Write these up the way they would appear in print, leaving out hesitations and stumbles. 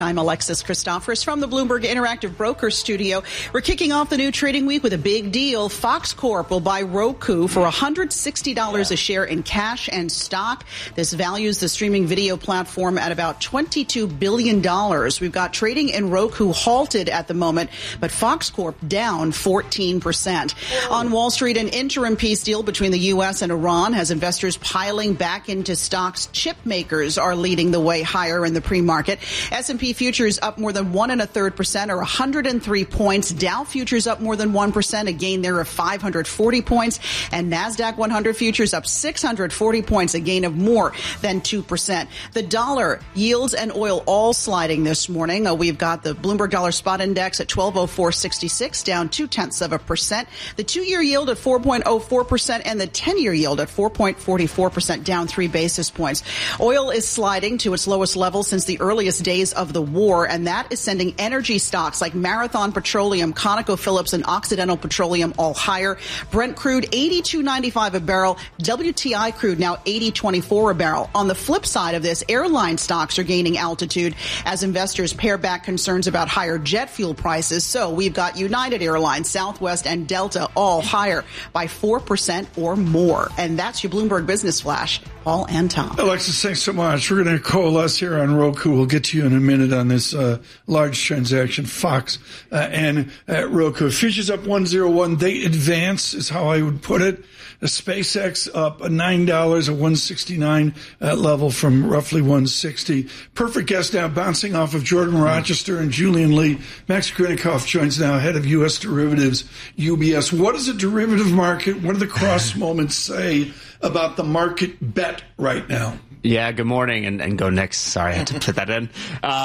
I'm Alexis Christophorus from the Bloomberg Interactive Brokers Studio. We're kicking off the new trading week with a big deal. Fox Corp will buy Roku for $160 a share in cash and stock. This values the streaming video platform at about $22 billion. We've got trading in Roku halted at the moment, but Fox Corp down 14%. On Wall Street, an interim peace deal between the U.S. and Iran has investors piling back into stocks. Chip makers are leading the way higher in the pre-market. S&P futures up more than 1.33% or 103 points. Dow futures up more than 1%, a gain there of 540 points. And NASDAQ 100 futures up 640 points, a gain of more than 2%. The dollar, yields, and oil all sliding this morning. We've got the Bloomberg Dollar Spot Index at 1204.66, down 0.2%. The 2-year yield at 4.04% and the 10-year yield at 4.44%, down 3 basis points. Oil is sliding to its lowest level since the earliest days of the war, and that is sending energy stocks like Marathon Petroleum, ConocoPhillips, and Occidental Petroleum all higher. Brent crude $82.95 a barrel. WTI crude now $80.24 a barrel. On the flip side of this, airline stocks are gaining altitude as investors pare back concerns about higher jet fuel prices. So we've got United Airlines, Southwest, and Delta all higher by 4% or more. And that's your Bloomberg Business Flash. Paul and Tom. Alexis, thanks so much. We're going to coalesce here on Roku. We'll get to you in a minute on this large transaction, Fox and Roku. Futures up 101. They advance is how I would put it. SpaceX up $9, a 169 level from roughly 160. Perfect guest now bouncing off of Jordan Rochester and Julian Lee. Max Grinikoff joins now, head of U.S. derivatives, UBS. What is a derivative market? What do the cross moments say about the market bet right now? Yeah, good morning, and go Knicks. Sorry, I had to put that in.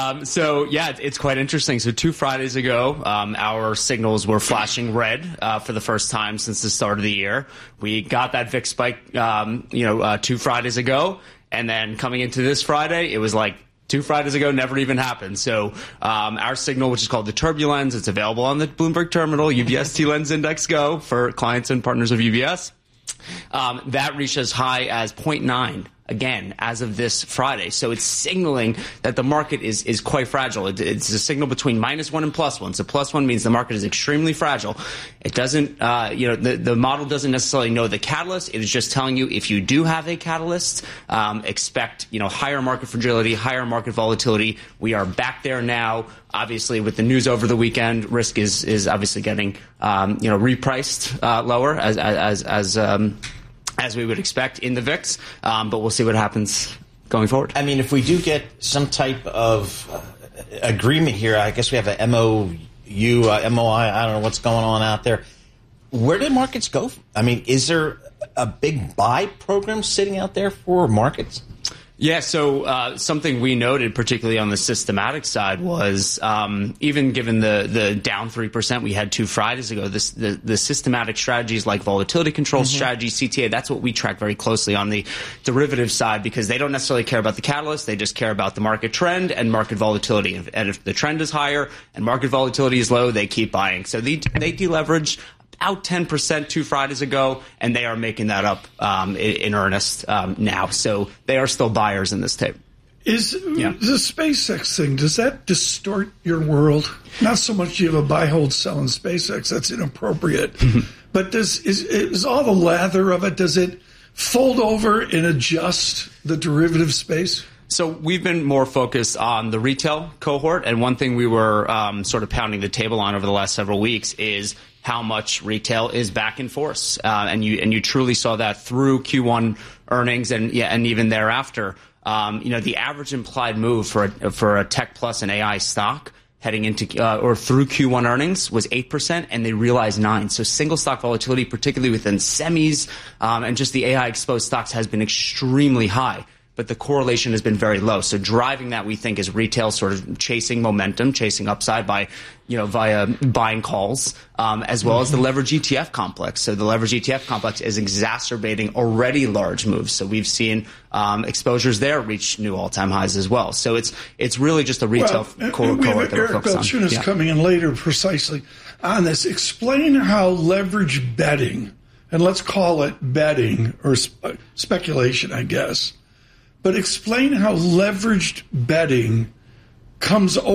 It's quite interesting. So 2 Fridays ago, our signals were flashing red for the first time since the start of the year. We got that VIX spike, 2 Fridays ago, and then coming into this Friday, it was like 2 Fridays ago, never even happened. So our signal, which is called the Turbulence, it's available on the Bloomberg Terminal, UBS T-Lens Index Go for clients and partners of UBS. That reached as high as 0.9 again as of this Friday. So it's signaling that the market is quite fragile. It's a signal between -1 and +1. So +1 means the market is extremely fragile. It doesn't, the model doesn't necessarily know the catalyst. It is just telling you if you do have a catalyst, expect, higher market fragility, higher market volatility. We are back there now. Obviously, with the news over the weekend, risk is obviously getting, repriced lower as we would expect in the VIX, but we'll see what happens going forward. I mean, if we do get some type of agreement here, I guess we have a MOU, MOI, I don't know what's going on out there. Where did markets go? I mean, is there a big buy program sitting out there for markets? Yeah, so something we noted, particularly on the systematic side, was even given the down 3% we had 2 Fridays ago, the systematic strategies like volatility control strategy, CTA, that's what we track very closely on the derivative side because they don't necessarily care about the catalyst. They just care about the market trend and market volatility. And if the trend is higher and market volatility is low, they keep buying. So they deleverage out 10% 2 Fridays ago, and they are making that up in earnest now. So they are still buyers in this tape. Is the SpaceX thing, does that distort your world? Not so much you have a buy, hold, sell in SpaceX. That's inappropriate. But is all the lather of it, does it fold over and adjust the derivative space? So we've been more focused on the retail cohort, and one thing we were sort of pounding the table on over the last several weeks is how much retail is back in force, and you truly saw that through Q1 earnings and even thereafter. The average implied move for a tech plus and AI stock heading into or through Q1 earnings was 8%, and they realized 9%. So single stock volatility, particularly within semis and just the AI exposed stocks, has been extremely high. But the correlation has been very low. So driving that, we think, is retail sort of chasing momentum, chasing upside by, via buying calls, as well as the leverage ETF complex. So the leverage ETF complex is exacerbating already large moves. So we've seen exposures there reach new all-time highs as well. So it's really just a retail cohort that we're focused on. Eric Balchunas is coming in later precisely on this. Explain how leverage betting, and let's call it betting or speculation, I guess, but explain how leveraged betting comes over